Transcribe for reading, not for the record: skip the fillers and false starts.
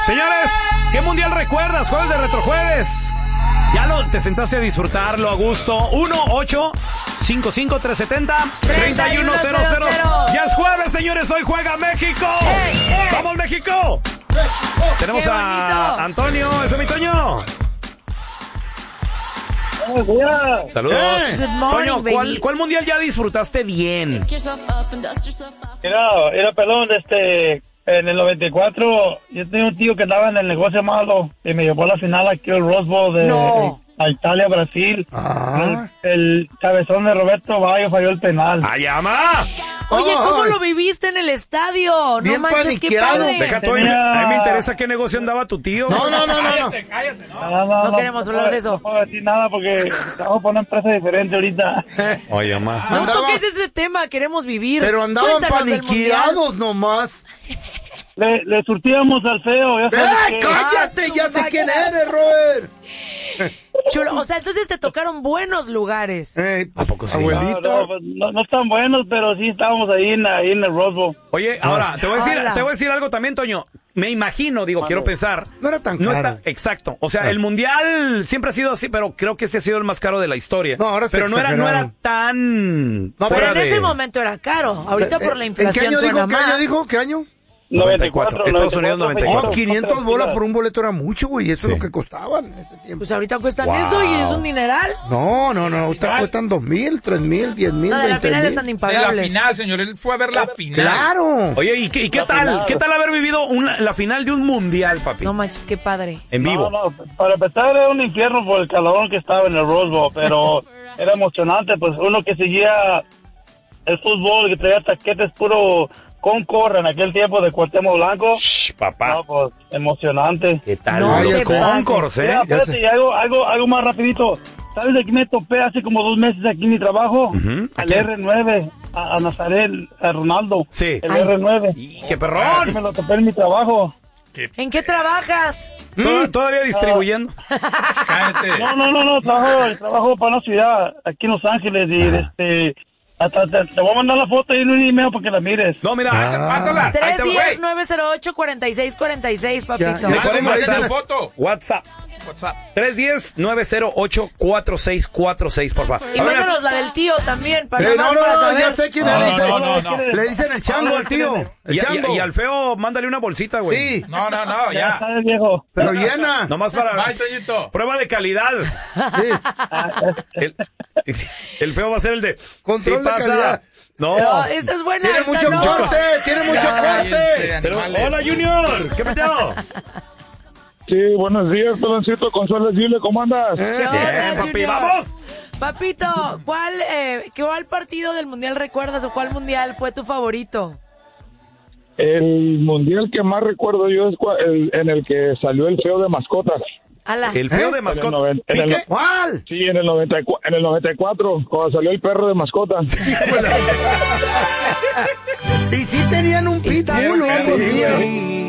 Señores, ¿qué mundial recuerdas? Jueves de Retrojueves. Ya te sentaste a disfrutarlo a gusto. 1-855-370-3100. Ya es jueves, señores. Hoy juega México. ¡Vamos, México! Tenemos a Antonio. ¡Eso, mi Toño! Saludos. Good morning, Toño, ¿cuál mundial ya disfrutaste bien? Era pelón, en el 94, yo tenía un tío que andaba en el negocio malo y me llevó a la final aquí el Rose Bowl a Italia, Brasil. El cabezón de Roberto Baggio falló el penal. ¡Ayama! Oye, ¿cómo lo viviste en el estadio? Bien No manches, qué paniqueado. padre. Deja, Toño, a mí me interesa qué negocio andaba tu tío. No. Cállate, No queremos hablar de eso. No puedo decir nada porque trabajo para una empresa diferente ahorita. Oye, ma. No toques ese tema, queremos vivir. Pero andaban Cuéntanos del paniqueados nomás. Le surtíamos al feo, ya sabes ¡Ey, que- cállate! Ya sé quién eres, Robert. Chulo, o sea, entonces te tocaron buenos lugares. ¿A poco sí? Abuelito. No están buenos, pero sí estábamos ahí en el Rose Bowl. Oye, ahora, te voy Hola. a decir algo también, Toño. Me imagino, quiero pensar. No era tan No caro. está, exacto. O sea, el mundial siempre ha sido así, pero creo que este ha sido el más caro de la historia. No, ahora se pero no era exageraron. tan. No, Pero fuera en ese de- momento era caro. Ahorita por la ¿En qué inflación año suena dijo? ¿Qué más. año dijo? ¿Qué año? 94. Estados Unidos 94. Oh, 500 bolas por un boleto era mucho, güey. Eso Sí. es lo que costaban en ese tiempo. Pues ahorita cuestan Wow. eso y es un dineral. No. Ahorita cuestan 2,000, 3,000, 10,000, No, de la 20,000. final están De la impagables. final, señor. Él fue a ver la final. ¡Claro! Oye, ¿y qué tal? ¿Qué tal haber vivido la final de un mundial, papi? No manches, qué padre. En vivo. No, para empezar era un infierno por el calorón que estaba en el Rose Bowl, pero era emocionante, pues uno que seguía el fútbol, que traía taquetes puro Concord en aquel tiempo de Cuauhtémoc Blanco. Shh, papá. No, pues emocionante. ¿Qué tal? No, los ¿qué Concords, Mira, eh? espérate, y algo más rapidito. ¿Sabes de qué me topé hace como 2 meses aquí en mi trabajo? Ujú. ¿A Al quién? R9, a Nazaret, a Ronaldo. Sí. El Ay. R9. ¡Y qué Aquí me perrón! lo topé en mi trabajo. ¿En qué trabajas? Todavía distribuyendo. Cállate. No, trabajo para una ciudad aquí en Los Ángeles y hasta te voy a mandar la foto y en un email para que la mires. No, mira, Pásala. Ahí te voy. 310-908-4646, papito. Ya, Me ya. pueden Mándame mandar su foto. WhatsApp. WhatsApp. 310-908-4646, por favor. Y mándanos la del tío también, para No, más para saber. ya sé quién No, es. no. Le dicen el chango al tío. El chango. Y al feo, mándale una bolsita, güey. Sí, No, Ya ya. sabes, viejo. pero llena. Nomás para Bye, Toñito. prueba de calidad. Sí. El feo va a ser el de Control sí de pasa. calidad. No, esta es buena. Tiene esta mucho no. corte, tiene mucho Cállense, corte. Pero- animales. hola, Junior. ¿Qué peteo? Sí, buenos días, peloncito. Consuelo Gile, ¿cómo andas? ¿Qué onda, Bien, papi, Junior? vamos. Papito, ¿cuál partido del mundial recuerdas o cuál mundial fue tu favorito? El mundial que más recuerdo yo es en el que salió el feo de mascotas. Ala. El feo de mascota. ¿Y qué? ¿Cuál? Sí, en el 94, cuando salió el perro de mascota. Y sí tenían un pitbull o algo así.